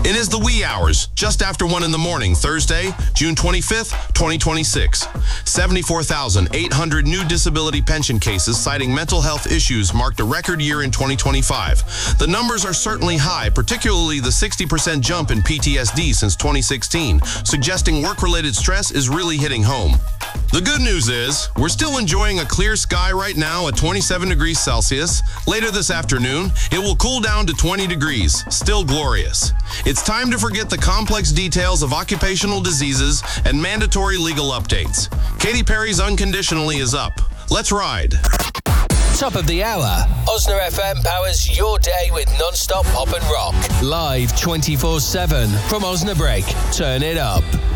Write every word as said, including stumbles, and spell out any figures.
It is the wee hours, just after one in the morning, Thursday, June twenty-fifth, twenty twenty-six. seventy-four thousand eight hundred new disability pension cases citing mental health issues marked a record year in twenty twenty-five. The numbers are certainly high, particularly the sixty percent jump in P T S D since twenty sixteen, suggesting work-related stress is really hitting home. The good news is, we're still enjoying a clear sky right now at twenty-seven degrees Celsius. Later this afternoon, it will cool down to twenty degrees. Still glorious. It's time to forget the complex details of occupational diseases and mandatory legal updates. Katy Perry's Unconditionally is up. Let's ride. Top of the hour. Osna F M powers your day with non-stop pop and rock. Live twenty-four seven from Osnabrück. Turn it up.